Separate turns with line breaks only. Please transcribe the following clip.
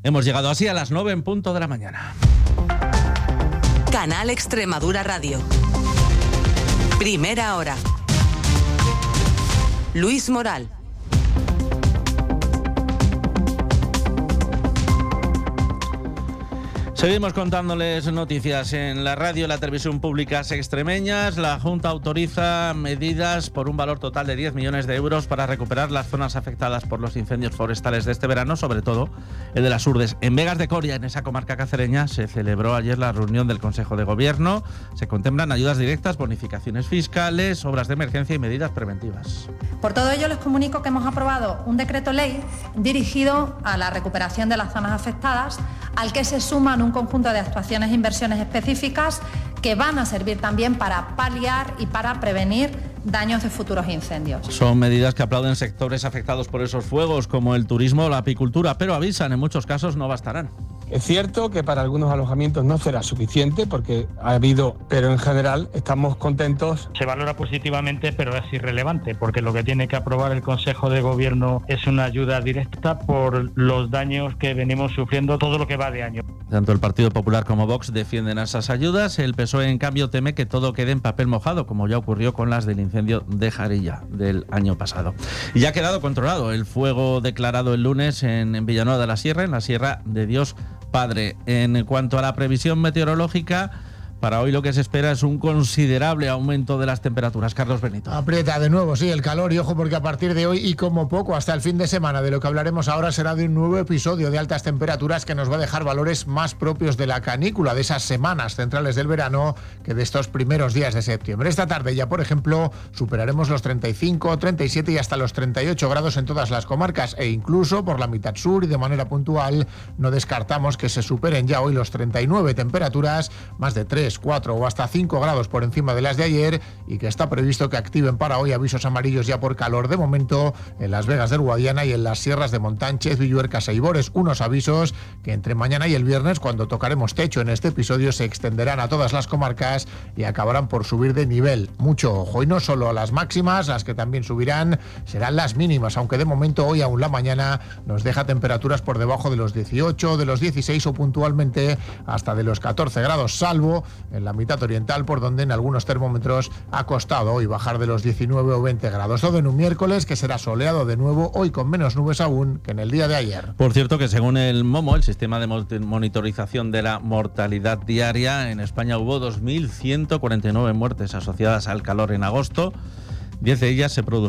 Hemos llegado así a las 9 en punto de la mañana.
Canal Extremadura Radio. Primera hora. Luis Moral.
Seguimos contándoles noticias en la radio y la televisión públicas extremeñas. La Junta autoriza medidas por un valor total de 10 millones de euros para recuperar las zonas afectadas por los incendios forestales de este verano, sobre todo el de las Urdes. En Begas de Coria, en esa comarca cacereña, se celebró ayer la reunión del Consejo de Gobierno. Se contemplan ayudas directas, bonificaciones fiscales, obras de emergencia y medidas preventivas.
Por todo ello, les comunico que hemos aprobado un decreto ley dirigido a la recuperación de las zonas afectadas, al que se suman un conjunto de actuaciones e inversiones específicas que van a servir también para paliar y para prevenir daños de futuros incendios.
Son medidas que aplauden sectores afectados por esos fuegos, como el turismo o la apicultura, pero avisan, en muchos casos no bastarán.
Es cierto que para algunos alojamientos no será suficiente porque ha habido, pero en general estamos contentos.
Se valora positivamente, pero es irrelevante porque lo que tiene que aprobar el Consejo de Gobierno es una ayuda directa por los daños que venimos sufriendo todo lo que va de año.
Tanto el Partido Popular como Vox defienden esas ayudas. El PSOE, en cambio, teme que todo quede en papel mojado, como ya ocurrió con las del incendio de Jarilla del año pasado. Y ya ha quedado controlado el fuego declarado el lunes en Villanueva de la Sierra, en la Sierra de Dios Padre. En cuanto a la previsión meteorológica, para hoy lo que se espera es un considerable aumento de las temperaturas. Carlos Benito.
Aprieta de nuevo, sí, el calor, y ojo porque a partir de hoy y como poco hasta el fin de semana, de lo que hablaremos ahora será de un nuevo episodio de altas temperaturas que nos va a dejar valores más propios de la canícula, de esas semanas centrales del verano, que de estos primeros días de septiembre. Esta tarde ya, por ejemplo, superaremos los 35, 37 y hasta los 38 grados en todas las comarcas, e incluso por la mitad sur y de manera puntual no descartamos que se superen ya hoy los 39, temperaturas más de 3, 4 o hasta 5 grados por encima de las de ayer, y que está previsto que activen para hoy avisos amarillos ya por calor de momento en Las Vegas del Guadiana y en las sierras de Montánchez, Villuercas e Ibores. Unos avisos que entre mañana y el viernes, cuando tocaremos techo en este episodio, se extenderán a todas las comarcas y acabarán por subir de nivel. Mucho ojo, y no solo a las máximas, las que también subirán serán las mínimas, aunque de momento hoy aún la mañana nos deja temperaturas por debajo de los 18, de los 16 o puntualmente hasta de los 14 grados, salvo en la mitad oriental, por donde en algunos termómetros ha costado hoy bajar de los 19 o 20 grados. Todo en un miércoles que será soleado de nuevo, hoy con menos nubes aún que en el día de ayer.
Por cierto, que según el MOMO, el sistema de monitorización de la mortalidad diaria, en España hubo 2.149 muertes asociadas al calor en agosto. 10 de ellas se produjeron